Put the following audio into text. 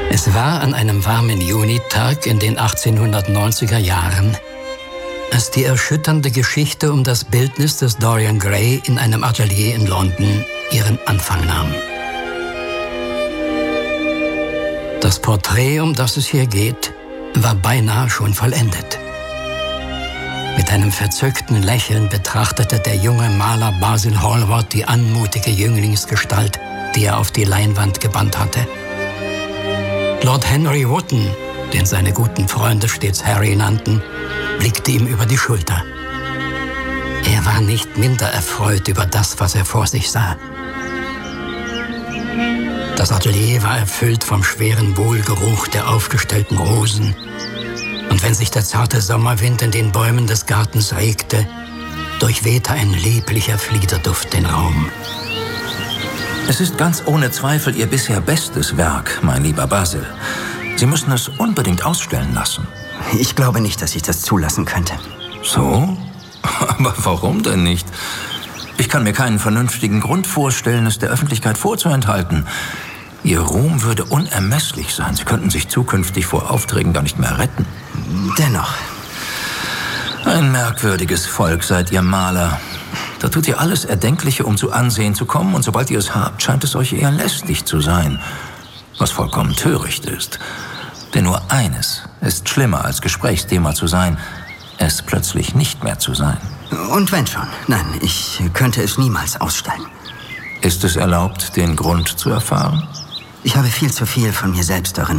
Es war an einem warmen Junitag in den 1890er Jahren, als die erschütternde Geschichte um das Bildnis des Dorian Gray in einem Atelier in London ihren Anfang nahm. Das Porträt, um das es hier geht, war beinahe schon vollendet. Mit einem verzückten Lächeln betrachtete der junge Maler Basil Hallward die anmutige Jünglingsgestalt, die er auf die Leinwand gebannt hatte. Lord Henry Wotton, den seine guten Freunde stets Harry nannten, blickte ihm über die Schulter. Er war nicht minder erfreut über das, was er vor sich sah. Das Atelier war erfüllt vom schweren Wohlgeruch der aufgestellten Rosen. Und wenn sich der zarte Sommerwind in den Bäumen des Gartens regte, durchwehte ein lieblicher Fliederduft den Raum. Es ist ganz ohne Zweifel Ihr bisher bestes Werk, mein lieber Basil. Sie müssen es unbedingt ausstellen lassen. Ich glaube nicht, dass ich das zulassen könnte. So? Aber warum denn nicht? Ich kann mir keinen vernünftigen Grund vorstellen, es der Öffentlichkeit vorzuenthalten. Ihr Ruhm würde unermesslich sein. Sie könnten sich zukünftig vor Aufträgen gar nicht mehr retten. Dennoch. Ein merkwürdiges Volk seid ihr Maler. Da tut ihr alles Erdenkliche, um zu Ansehen zu kommen, und sobald ihr es habt, scheint es euch eher lästig zu sein. Was vollkommen töricht ist. Denn nur eines ist schlimmer als Gesprächsthema zu sein, es plötzlich nicht mehr zu sein. Und wenn schon. Nein, ich könnte es niemals ausstellen. Ist es erlaubt, den Grund zu erfahren? Ich habe viel zu viel von mir selbst darin